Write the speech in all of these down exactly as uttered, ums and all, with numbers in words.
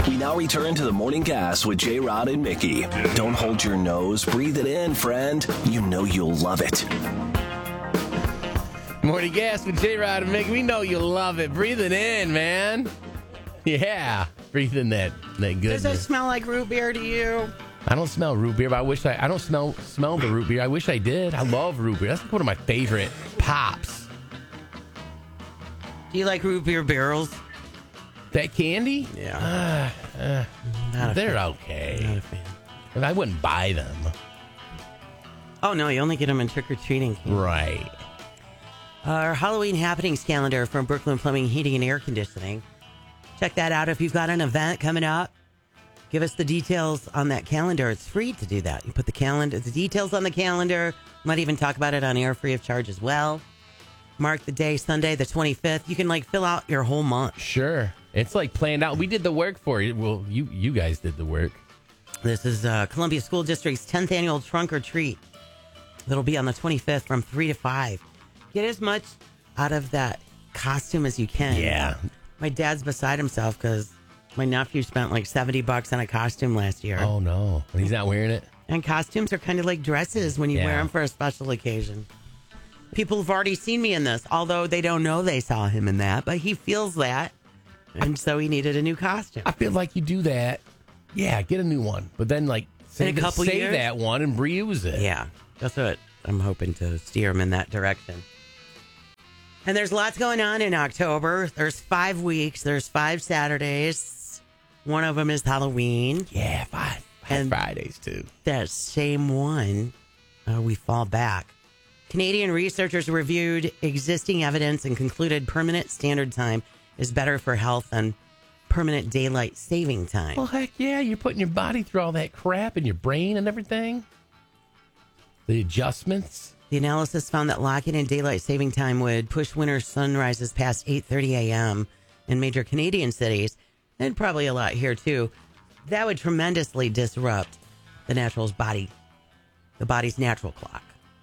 We now return to the Morning Gas with J. Rod and Mickey. Don't hold your nose. Breathe it in, friend. You know you'll love it. Morning Gas with J. Rod and Mickey. We know you love it. Breathe it in, man. Yeah. Breathe in that, that goodness. Does it smell like root beer to you? I don't smell root beer, but I wish I... I don't smell smell the root beer. I wish I did. I love root beer. That's like one of my favorite pops. Do you like root beer barrels? That candy? Yeah. Uh, uh, Not a they're fan. okay. Not a fan. And I wouldn't buy them. Oh, no, you only get them in trick-or-treating. Right. Our Halloween happenings calendar from Brooklyn Plumbing, Heating, and Air Conditioning. Check that out if you've got an event coming up. Give us the details on that calendar. It's free to do that. You put the calendar, the details on the calendar. Might even talk about it on air free of charge as well. Mark the day, Sunday, the twenty-fifth. You can like fill out your whole month. Sure. It's like planned out. We did the work for you. Well, you you guys did the work. This is uh, Columbia School District's tenth annual Trunk or Treat. It'll be on the twenty-fifth from three to five. Get as much out of that costume as you can. Yeah. My dad's beside himself because my nephew spent like seventy bucks on a costume last year. Oh, no. And he's not wearing it? And costumes are kind of like dresses when you Yeah. wear them for a special occasion. People have already seen me in this, although they don't know they saw him in that, but he feels that. And so he needed a new costume. I feel like you do that. Yeah, get a new one. But then, like, save, a couple save years? that one and reuse it. Yeah, that's what I'm hoping to steer him in that direction. And there's lots going on in October. There's five weeks. There's five Saturdays. One of them is Halloween. Yeah, five. And Fridays, too. That same one, uh, we fall back. Canadian researchers reviewed existing evidence and concluded permanent standard time is better for health than permanent daylight saving time. Well, heck yeah. You're putting your body through all that crap in your brain and everything. The adjustments. The analysis found that locking in daylight saving time would push winter sunrises past eight thirty a.m. in major Canadian cities, and probably a lot here too. That would tremendously disrupt the natural's body, the body's natural clock.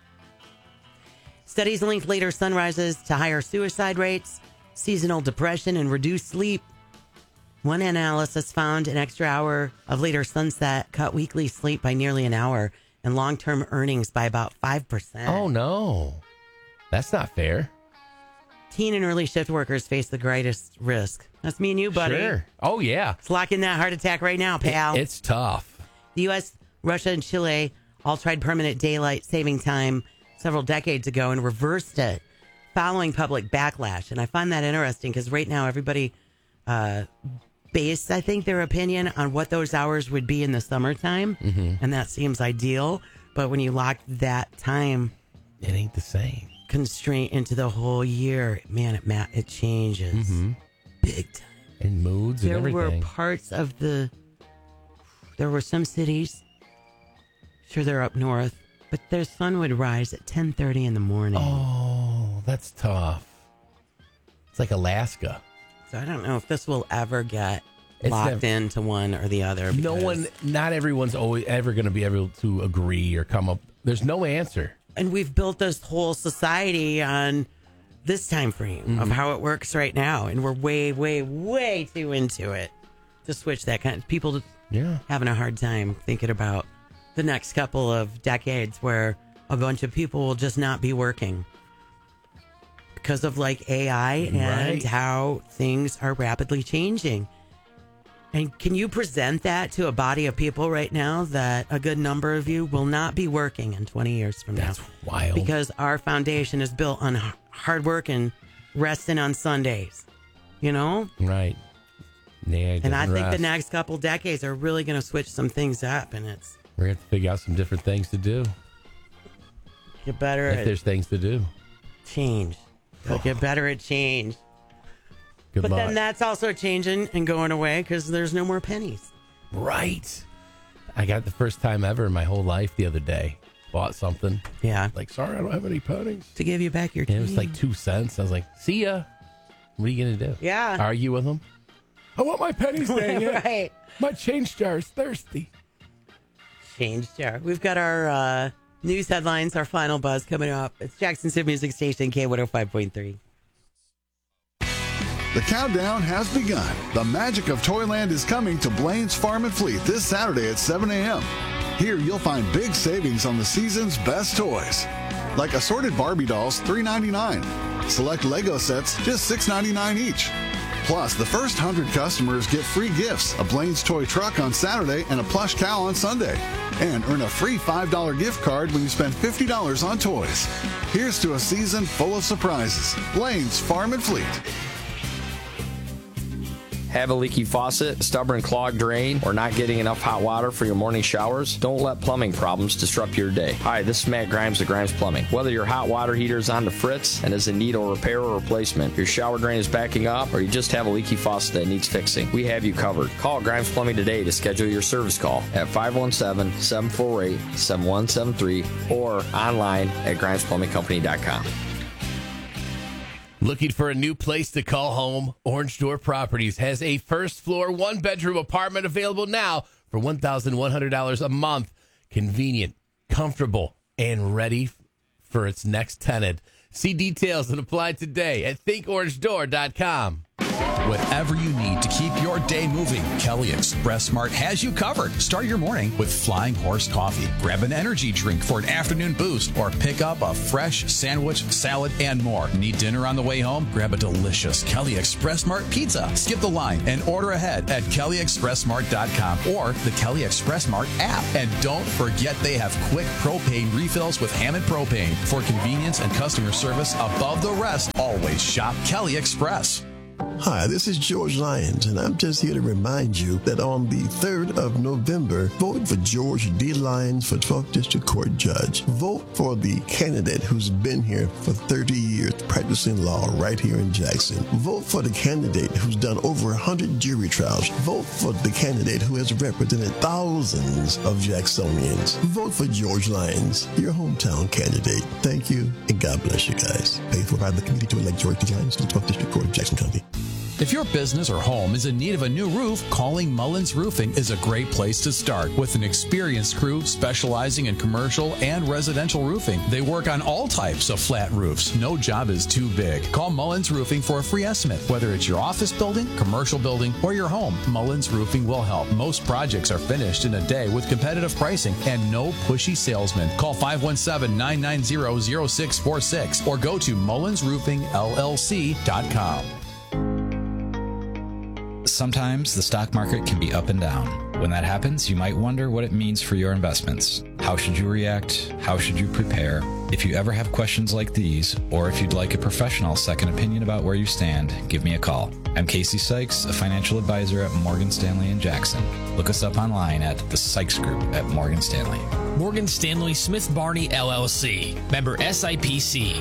Studies linked later sunrises to higher suicide rates, seasonal depression, and reduced sleep. One analysis found an extra hour of later sunset cut weekly sleep by nearly an hour and long-term earnings by about five percent. Oh, no. That's not fair. Teen and early shift workers face the greatest risk. That's me and you, buddy. Sure. Oh, yeah. Let's lock in that heart attack right now, pal. It, it's tough. The U S, Russia, and Chile all tried permanent daylight saving time several decades ago and reversed it following public backlash. And I find that interesting because right now everybody uh, based, I think, their opinion on what those hours would be in the summertime. Mm-hmm. And that seems ideal. But when you lock that time It ain't the same. constraint into the whole year, man, it, ma- it changes Mm-hmm. big time. And moods There and everything. were parts of the, there were some cities, sure they're up north, but their sun would rise at ten thirty in the morning. Oh, that's tough. It's like Alaska. So I don't know if this will ever get It's locked never- into one or the other. No because- one, not everyone's always ever going to be able to agree or come up. There's no answer. And we've built this whole society on this time frame Mm-hmm. of how it works right now. And we're way, way, way too into it to switch that kind of people Yeah. having a hard time thinking about the next couple of decades where a bunch of people will just not be working because of like A I and Right. how things are rapidly changing. And can you present that to a body of people right now that a good number of you will not be working in twenty years from That's now? wild. Because our foundation is built on h- hard work and resting on Sundays, you know? Right. Yeah, it And I doesn't think the rest. next couple decades are really going to switch some things up, and it's We're going to have to figure out some different things to do. get better If at there's things to do. change. Gotta get better at change. Good But luck. then that's also changing and going away because there's no more pennies. Right. I got the first time ever in my whole life the other day. Bought something. Yeah. Like, sorry, I don't have any pennies. To give you back your And it change. was like two cents. I was like, see ya. What are you going to do? Yeah. Argue with them? I want my pennies, dang it. Right. My change jar is thirsty. Change jar. We've got our uh, news headlines, our final buzz coming up. It's Jackson City Music Station, K one oh five point three. The countdown has begun. The magic of Toyland is coming to Blaine's Farm and Fleet this Saturday at seven a.m. Here you'll find big savings on the season's best toys, like assorted Barbie dolls, three ninety-nine. Select Lego sets, just six ninety-nine each. Plus, the first one hundred customers get free gifts, a Blaine's Toy Truck on Saturday and a plush cow on Sunday. And earn a free five dollars gift card when you spend fifty dollars on toys. Here's to a season full of surprises. Blaine's Farm and Fleet. Have a leaky faucet, stubborn clogged drain, or not getting enough hot water for your morning showers? Don't let plumbing problems disrupt your day. Hi, this is Matt Grimes of Grimes Plumbing. Whether your hot water heater is on the fritz and is in need of repair or replacement, your shower drain is backing up, or you just have a leaky faucet that needs fixing, we have you covered. Call Grimes Plumbing today to schedule your service call at five one seven, seven four eight, seven one seven three or online at grimes plumbing company dot com. Looking for a new place to call home? Orange Door Properties has a first floor, one bedroom apartment available now for one thousand one hundred dollars a month. Convenient, comfortable, and ready for its next tenant. See details and apply today at think orange door dot com. Whatever you need to keep your day moving, Kelly Express Smart has you covered. Start your morning with Flying Horse Coffee. Grab an energy drink for an afternoon boost or pick up a fresh sandwich, salad, and more. Need dinner on the way home? Grab a delicious Kelly Express Smart pizza. Skip the line and order ahead at kelly express smart dot com or the Kelly Express Smart app. And don't forget they have quick propane refills with Hammond Propane. For convenience and customer service above the rest, always shop Kelly Express. Hi, this is George Lyons, and I'm just here to remind you that on the third of November, vote for George D. Lyons for twelfth District Court Judge. Vote for the candidate who's been here for thirty years practicing law right here in Jackson. Vote for the candidate who's done over one hundred jury trials. Vote for the candidate who has represented thousands of Jacksonians. Vote for George Lyons, your hometown candidate. Thank you, and God bless you guys. Paid for by the committee to elect George D. Lyons to the twelfth District Court of Jackson County. If your business or home is in need of a new roof, calling Mullins Roofing is a great place to start. With an experienced crew specializing in commercial and residential roofing, they work on all types of flat roofs. No job is too big. Call Mullins Roofing for a free estimate. Whether it's your office building, commercial building, or your home, Mullins Roofing will help. Most projects are finished in a day with competitive pricing and no pushy salesmen. Call five one seven, nine nine zero, zero six four six or go to mullins roofing l l c dot com. Sometimes the stock market can be up and down. When that happens, you might wonder what it means for your investments. How should you react? How should you prepare? If you ever have questions like these, or if you'd like a professional second opinion about where you stand, give me a call. I'm Casey Sykes, a financial advisor at Morgan Stanley in Jackson. Look us up online at the Sykes Group at Morgan Stanley. Morgan Stanley Smith Barney, L L C. Member S I P C.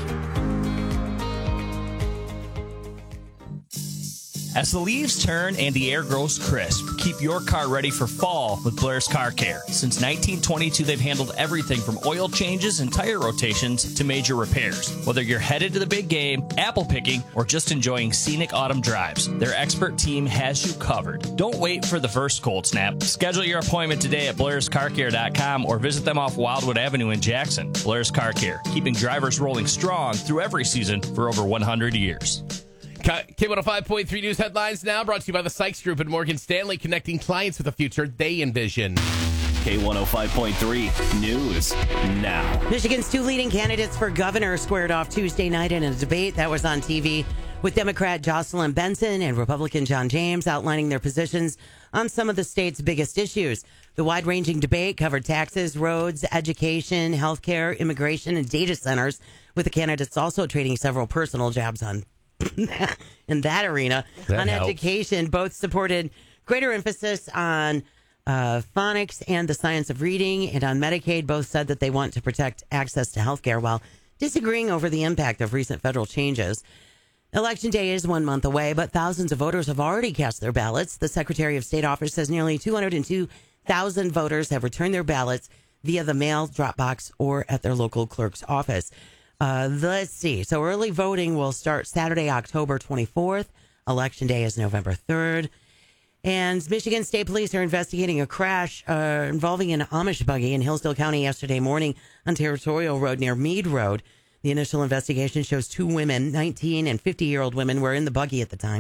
As the leaves turn and the air grows crisp, keep your car ready for fall with Blair's Car Care. Since nineteen twenty-two, they've handled everything from oil changes and tire rotations to major repairs. Whether you're headed to the big game, apple picking, or just enjoying scenic autumn drives, their expert team has you covered. Don't wait for the first cold snap. Schedule your appointment today at blairs car care dot com or visit them off Wildwood Avenue in Jackson. Blair's Car Care, keeping drivers rolling strong through every season for over one hundred years. K one oh five point three News headlines now brought to you by the Sykes Group and Morgan Stanley, connecting clients with a future they envision. K one oh five point three News now. Michigan's two leading candidates for governor squared off Tuesday night in a debate that was on T V with Democrat Jocelyn Benson and Republican John James outlining their positions on some of the state's biggest issues. The wide-ranging debate covered taxes, roads, education, healthcare, immigration, and data centers, with the candidates also trading several personal jabs on in that arena. That on helps. Education, both supported greater emphasis on uh, phonics and the science of reading, and on Medicaid, both said that they want to protect access to health care while disagreeing over the impact of recent federal changes. Election day is one month away, but thousands of voters have already cast their ballots. The Secretary of State office says nearly two hundred two thousand voters have returned their ballots via the mail, drop box, or at their local clerk's office. Uh, let's see. So early voting will start Saturday, October twenty-fourth. Election day is November third. And Michigan State Police are investigating a crash uh, involving an Amish buggy in Hillsdale County yesterday morning on Territorial Road near Meade Road. The initial investigation shows two women, nineteen and fifty-year-old women, were in the buggy at the time.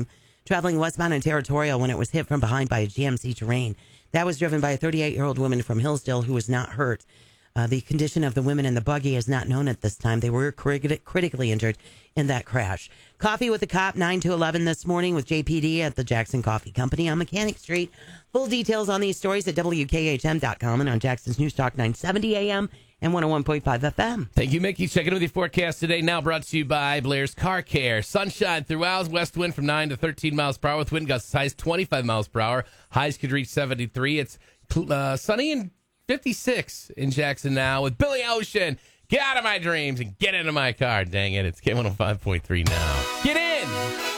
traveling westbound in Territorial when it was hit from behind by a G M C Terrain. That was driven by a thirty-eight-year-old woman from Hillsdale who was not hurt. Uh, the condition of the women in the buggy is not known at this time. They were crit- critically injured in that crash. Coffee with the Cop, nine to eleven this morning with J P D at the Jackson Coffee Company on Mechanic Street. Full details on these stories at W K H M dot com and on Jackson's News Talk nine seventy A M and one oh one point five F M. Thank you, Mickey. Checking with your forecast today. Now brought to you by Blair's Car Care. Sunshine throughout. West wind from nine to thirteen miles per hour with wind gusts highs twenty-five miles per hour. Highs could reach seventy-three. It's uh, sunny and fifty-six in Jackson now with Billy Ocean. Get out of my dreams and get into my car. Dang it. It's K one oh five point three now. Get in.